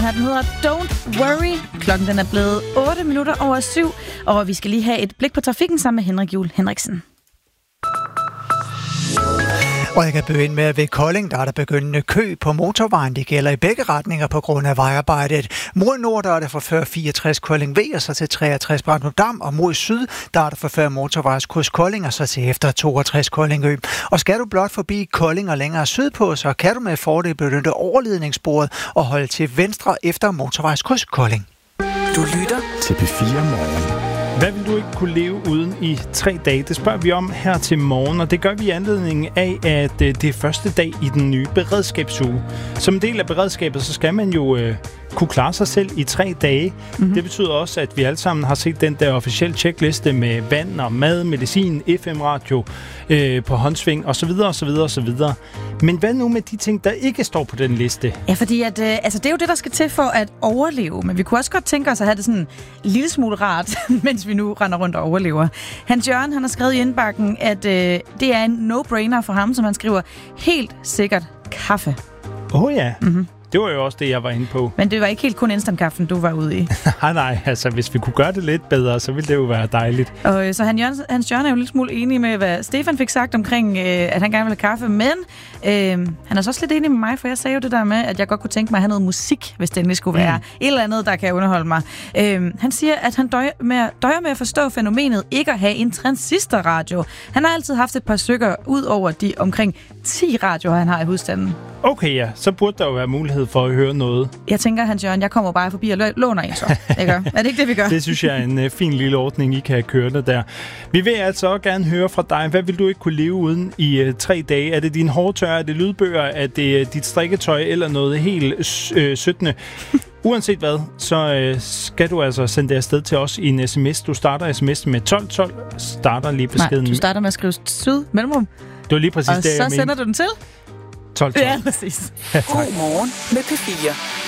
Den her, den hedder Don't Worry. Klokken den er blevet 7:08, og vi skal lige have et blik på trafikken sammen med Henrik Juhl Henriksen. Og jeg kan begynde med, at ved Kolding, der er der begyndende kø på motorvejen. Det gælder i begge retninger på grund af vejarbejdet. Mod nord, der er der fra før 64 Kolding V, og så til 63 Brandnodam. Og mod syd, der er der fra før motorvejskryds Kolding, og så til efter 62 Koldingø. Og skal du blot forbi Kolding og længere sydpå, så kan du med fordel benytte overledningssporet og holde til venstre efter motorvejskryds Kolding. Du lytter til P4 Morgen. Hvad vil du ikke kunne leve uden i 3 dage? Det spørger vi om her til morgen, og det gør vi i anledning af, at det er første dag i den nye beredskabsuge. Som en del af beredskabet, så skal man jo kunne klare sig selv i 3 dage. Mm-hmm. Det betyder også, at vi alle sammen har set den der officielle checkliste med vand og mad, medicin, FM-radio på håndsving osv. osv. osv. Men hvad nu med de ting, der ikke står på den liste? Ja, fordi at, det er jo det, der skal til for at overleve. Men vi kunne også godt tænke os at have det sådan en lille smule rart, mens vi nu render rundt og overlever. Hans Jørgen, han har skrevet i indbakken, at det er en no-brainer for ham, som han skriver, helt sikkert kaffe. Ja. Mm-hmm. Det var jo også det, jeg var inde på. Men det var ikke helt kun instantkaffen, du var ude i. Nej, altså hvis vi kunne gøre det lidt bedre, så ville det jo være dejligt. Og så Hans Jørgen er jo lidt smule enig med, hvad Stefan fik sagt omkring, at han gerne ville have kaffe, men han er så også lidt enig med mig, for jeg sagde jo det der med, at jeg godt kunne tænke mig at have noget musik, hvis det endelig skulle være et eller andet, der kan underholde mig. Han siger, at han døjer med at forstå fænomenet ikke at have en transistorradio. Han har altid haft et par stykker ud over de omkring 10 radioer, han har i husstanden. Okay, ja. Så burde der jo være mulighed for at høre noget. Jeg tænker, Hans Jørgen, jeg kommer bare forbi og låner en så. Ikke? Er det ikke det, vi gør? Det synes jeg er en fin lille ordning, I kan have kørende der. Vi vil altså også gerne høre fra dig. Hvad vil du ikke kunne leve uden i 3 dage? Er det din hårtørre? Er det lydbøger? Er det dit strikketøj? Eller noget helt 17. Uanset hvad, så skal du altså sende det afsted til os i en sms. Du starter sms med 1212. Starter lige beskeden. Nej, du starter med at skrive syd mellemrum. Det var lige præcis og det, jeg så sender du den til? 12. Ja, præcis. God morgen med P4.